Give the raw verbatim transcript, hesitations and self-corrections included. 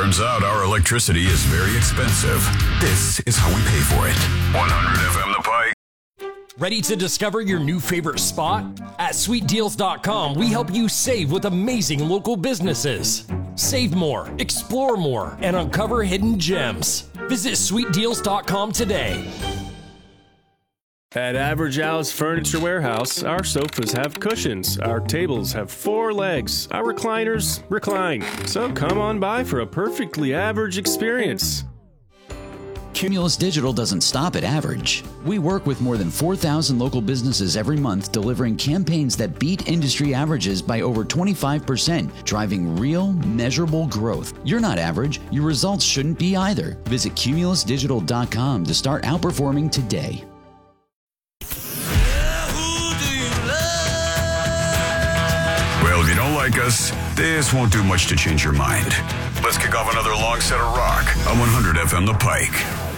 Turns out our electricity is very expensive. This is how we pay for it. one hundred F M The Pike. Ready to discover your new favorite spot? At sweet deals dot com, we help you save with amazing local businesses. Save more, explore more, and uncover hidden gems. Visit sweet deals dot com today. At Average Al's Furniture Warehouse, our sofas have cushions, our tables have four legs, our recliners recline. So come on by for a perfectly average experience. Cumulus Digital doesn't stop at average. We work with more than four thousand local businesses every month, delivering campaigns that beat industry averages by over twenty-five percent, driving real, measurable growth. You're not average. Your results shouldn't be either. Visit cumulus digital dot com to start outperforming today. Well, if you don't like us, this won't do much to change your mind. Let's kick off another long set of rock on one hundred F M The Pike.